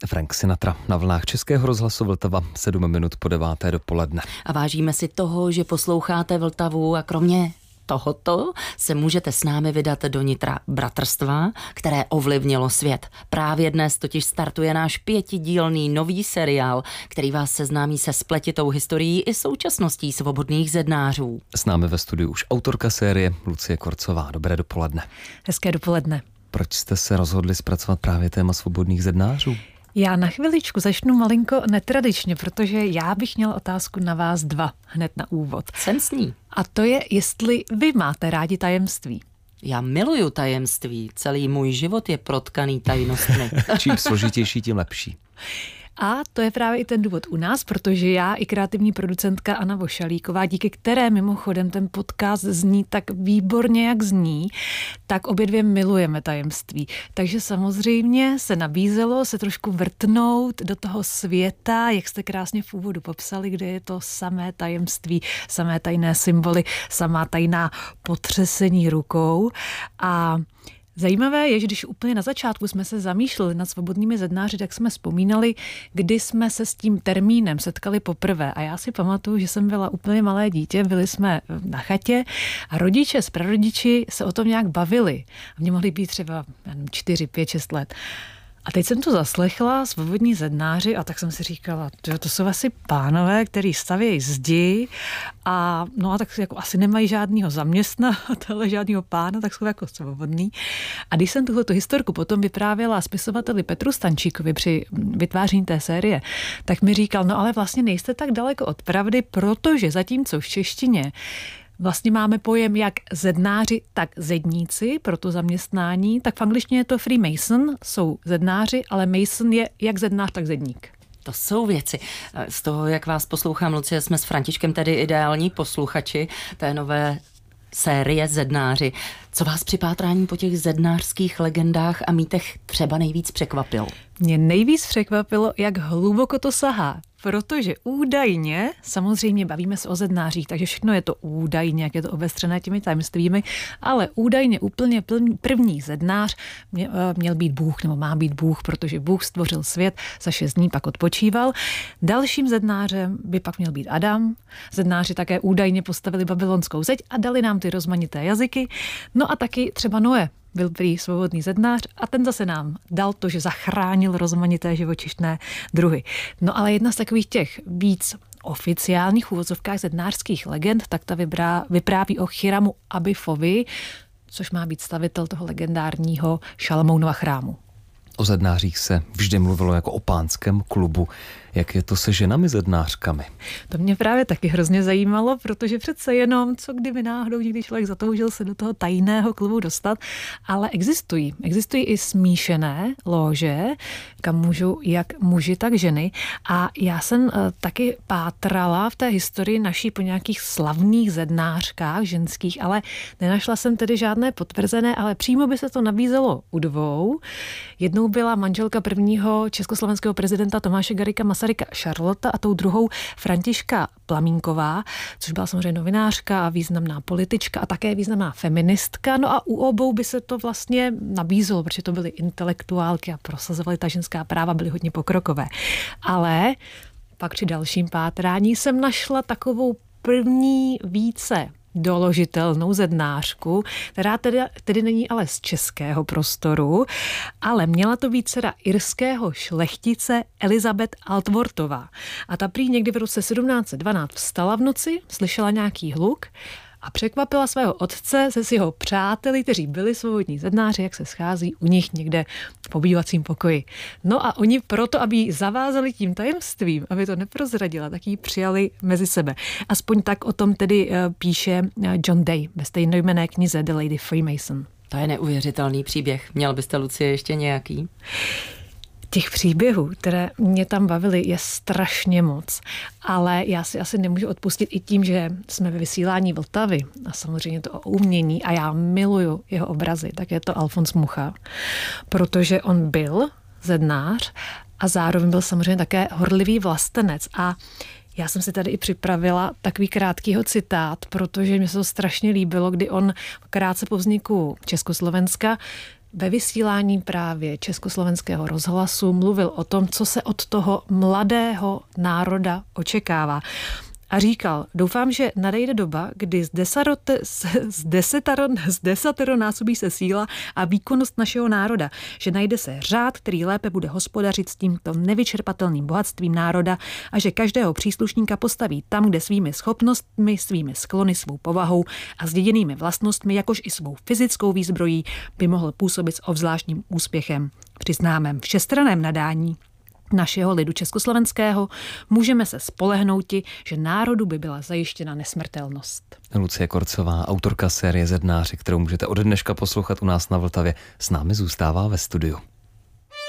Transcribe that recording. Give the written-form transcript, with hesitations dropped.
Frank Sinatra na vlnách Českého rozhlasu Vltava 7 minut po 9. dopoledne. A vážíme si toho, že posloucháte Vltavu a kromě tohoto se můžete s námi vydat do nitra bratrstva, které ovlivnilo svět. Právě dnes totiž startuje náš 5dílný nový seriál, který vás seznámí se spletitou historií i současností svobodných zednářů. S námi ve studiu už autorka série Lucie Korcová. Dobré dopoledne. Hezké dopoledne. Proč jste se rozhodli zpracovat právě téma svobodných zednářů? Já na chviličku začnu malinko netradičně, protože já bych měla otázku na vás dva hned na úvod. Jsem s ní. A to je, jestli vy máte rádi tajemství. Já miluju tajemství. Celý můj život je protkaný tajnostmi. Čím složitější, tím lepší. A to je právě i ten důvod u nás, protože já i kreativní producentka Anna Vošalíková, díky které mimochodem ten podcast zní tak výborně, jak zní, tak obě dvě milujeme tajemství. Takže samozřejmě se nabízelo se trošku vrtnout do toho světa, jak jste krásně v úvodu popsali, kde je to samé tajemství, samé tajné symboly, samá tajná potřesení rukou. A zajímavé je, že když úplně na začátku jsme se zamýšleli nad svobodnými zednáři, tak jsme vzpomínali, kdy jsme se s tím termínem setkali poprvé. A já si pamatuju, že jsem byla úplně malé dítě, byli jsme na chatě a rodiče s prarodiči se o tom nějak bavili. A mě mohli být třeba 4, 5, 6 let. A teď jsem to zaslechla, svobodní zednáři, a tak jsem si říkala, to jsou asi pánové, který stavějí zdi a tak jako asi nemají žádného zaměstnavatele, žádného pána, tak jsou jako svobodní. A když jsem tuhletu historku potom vyprávěla spisovateli Petru Stančíkovi při vytváření té série, tak mi říkal, ale vlastně nejste tak daleko od pravdy, protože zatímco v češtině vlastně máme pojem jak zednáři, tak zedníci pro to zaměstnání, tak v angličtině je to Freemason, jsou zednáři, ale Mason je jak zednář, tak zedník. To jsou věci. Z toho, jak vás poslouchám, Lucie, jsme s Františkem tedy ideální posluchači té nové série Zednáři. Co vás při pátrání po těch zednářských legendách a mýtech třeba nejvíc překvapilo? Mě nejvíc překvapilo, jak hluboko to sahá. Protože údajně, samozřejmě bavíme se o zednářích, takže všechno je to údajně, jak je to obestřené těmi tajemstvími, ale údajně úplně první zednář měl být Bůh, nebo má být Bůh, protože Bůh stvořil svět, za 6 dní pak odpočíval. Dalším zednářem by pak měl být Adam. Zednáři také údajně postavili babylonskou zeď a dali nám ty rozmanité jazyky. No a taky třeba Noé byl prý svobodný zednář a ten zase nám dal to, že zachránil rozmanité živočišné druhy. No ale jedna z takových těch víc oficiálních uvozovkách zednářských legend, tak ta vypráví o Chiramu Abifovi, což má být stavitel toho legendárního Šalamounova chrámu. O zednářích se vždy mluvilo jako o pánském klubu. Jak je to se ženami zednářkami? To mě právě taky hrozně zajímalo, protože přece jenom, co kdyby náhodou někdy člověk zatoužil se do toho tajného klubu dostat, ale existují i smíšené lóže, kam můžou jak muži, tak ženy. A já jsem taky pátrala v té historii naší po nějakých slavných zednářkách ženských, ale nenašla jsem tedy žádné potvrzené, ale přímo by se to nabízelo u dvou. Jednou byla manželka prvního československého prezidenta Tomáše Garrigua Masaryka Charlotte a tou druhou Františka Plamínková, což byla samozřejmě novinářka a významná politička a také významná feministka. No a u obou by se to vlastně nabízelo, protože to byly intelektuálky a prosazovaly ta ženská práva, byly hodně pokrokové. Ale pak při dalším pátrání jsem našla takovou první více doložitelnou zednářku, která tedy není ale z českého prostoru, ale měla to být dcera irského šlechtice Elizabeth Altworthová. A ta prý někdy v roce 1712 vstala v noci, slyšela nějaký hluk a překvapila svého otce se s jeho přáteli, kteří byli svobodní zednáři, jak se schází u nich někde v pobývacím pokoji. No a oni proto, aby ji zavázali tím tajemstvím, aby to neprozradila, tak ji přijali mezi sebe. Aspoň tak o tom tedy píše John Day ve stejnojmenné knize The Lady Freemason. To je neuvěřitelný příběh. Měl byste, Lucie, ještě nějaký? Těch příběhů, které mě tam bavily, je strašně moc. Ale já si asi nemůžu odpustit i tím, že jsme ve vysílání Vltavy a samozřejmě to o umění a já miluju jeho obrazy, tak je to Alfons Mucha, protože on byl zednář a zároveň byl samozřejmě také horlivý vlastenec a já jsem si tady i připravila takový krátkýho citát, protože mi se to strašně líbilo, kdy on krátce po vzniku Československa ve vysílání právě Československého rozhlasu mluvil o tom, co se od toho mladého národa očekává. A říkal, doufám, že nadejde doba, kdy zdesateronásobí se síla a výkonnost našeho národa, že najde se řád, který lépe bude hospodařit s tímto nevyčerpatelným bohatstvím národa a že každého příslušníka postaví tam, kde svými schopnostmi, svými sklony, svou povahou a zděděnými vlastnostmi, jakož i svou fyzickou výzbrojí, by mohl působit s obzvláštním úspěchem. Při známém všestranném nadání našeho lidu československého můžeme se spolehnouti, že národu by byla zajištěna nesmrtelnost. Lucie Korcová, autorka série Zednáři, kterou můžete ode dneška poslouchat u nás na Vltavě, s námi zůstává ve studiu.